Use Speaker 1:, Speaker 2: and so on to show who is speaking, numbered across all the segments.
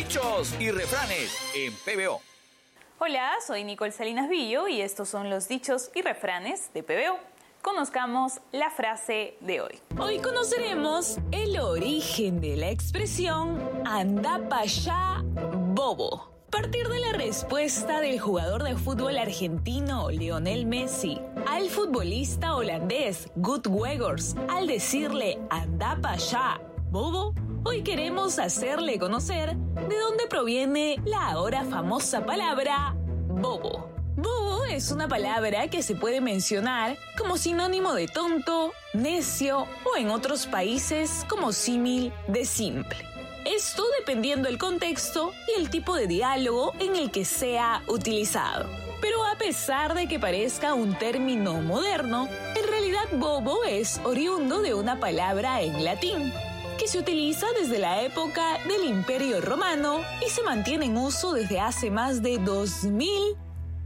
Speaker 1: Dichos y refranes en PBO.
Speaker 2: Hola, soy Nicole Salinas Villo y estos son los dichos y refranes de PBO. Conozcamos la frase de hoy.
Speaker 3: Hoy conoceremos el origen de la expresión anda pa' allá, bobo. Partir de la respuesta del jugador de fútbol argentino Lionel Messi al futbolista holandés Guus Weghorst al decirle anda pa' allá, bobo, hoy queremos hacerle conocer de dónde proviene la ahora famosa palabra bobo. Bobo es una palabra que se puede mencionar como sinónimo de tonto, necio o en otros países como símil de simple. Esto dependiendo del contexto y el tipo de diálogo en el que sea utilizado. Pero a pesar de que parezca un término moderno, en realidad bobo es oriundo de una palabra en latín, que se utiliza desde la época del Imperio Romano y se mantiene en uso desde hace más de 2000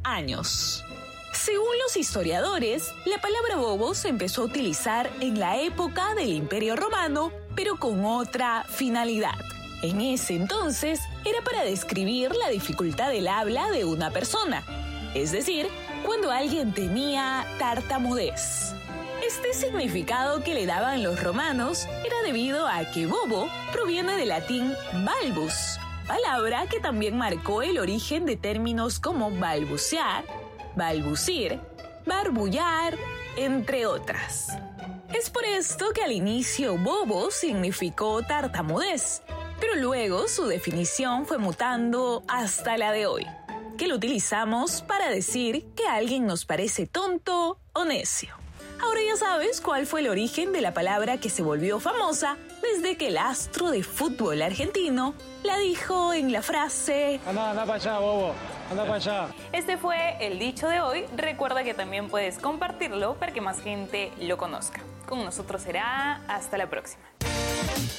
Speaker 3: años. Según los historiadores, la palabra bobo se empezó a utilizar en la época del Imperio Romano, pero con otra finalidad. En ese entonces era para describir la dificultad del habla de una persona, es decir, cuando alguien tenía tartamudez. Este significado que le daban los romanos era debido a que bobo proviene del latín balbus, palabra que también marcó el origen de términos como balbucear, balbucir, barbullar, entre otras. Es por esto que al inicio bobo significó tartamudez, pero luego su definición fue mutando hasta la de hoy, que lo utilizamos para decir que alguien nos parece tonto o necio. Ahora ya sabes cuál fue el origen de la palabra que se volvió famosa desde que el astro de fútbol argentino la dijo en la frase
Speaker 4: anda para allá, bobo, anda para allá.
Speaker 2: Este fue el dicho de hoy. Recuerda que también puedes compartirlo para que más gente lo conozca. Con nosotros será hasta la próxima.